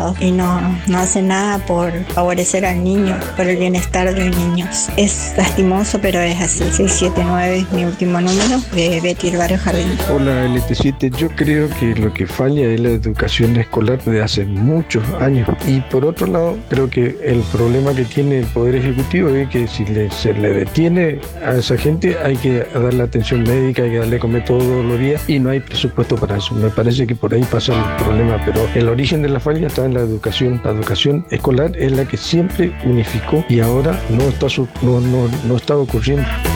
lados y no hace nada por favorecer al niño, por el bienestar de niños. Es lastimoso, pero es así. 679 es mi último número de Betty el Barrio Jardín. Hola LT7, yo creo que lo que falla es la educación escolar de hace muchos años. Y por otro lado, creo que el problema que tiene el Poder Ejecutivo es que si se le detiene a esa gente hay que darle atención médica, hay que darle comer todos los días y no hay presupuesto para eso. Me parece que por ahí pasa el problema, pero el origen de la falla está en la educación. La educación escolar es la que siempre unificó y ahora no está ocurriendo.